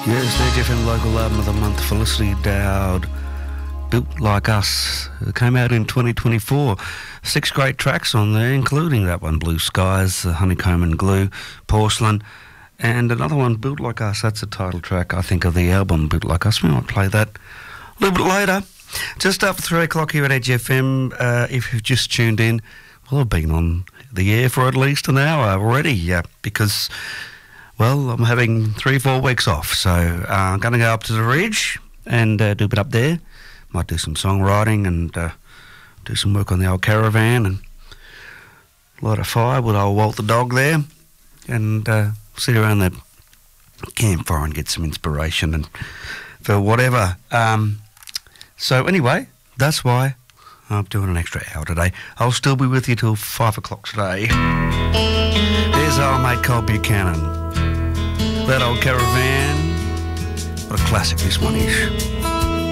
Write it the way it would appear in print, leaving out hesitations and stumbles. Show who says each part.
Speaker 1: Yes, the GFM Local Album of the Month, Felicity Dowd, Built Like Us. It came out in 2024. 6 great tracks on there, including that one, Blue Skies, Honeycomb and Glue, Porcelain, and another one, Built Like Us. That's the title track, I think, of the album, Built Like Us. We might play that a little bit later. Just after 3 o'clock here at EGFM, if you've just tuned in, well, I've been on the air for at least an hour already, because... well, I'm having 3-4 weeks off, so I'm going to go up to the Ridge and do a bit up there. Might do some songwriting and do some work on the old caravan and light a fire with old Walt the dog there and sit around the campfire and get some inspiration and for whatever. So anyway, that's why I'm doing an extra hour today. I'll still be with you till 5 o'clock today. There's old mate Cole Buchanan. That old caravan. What a classic this one is.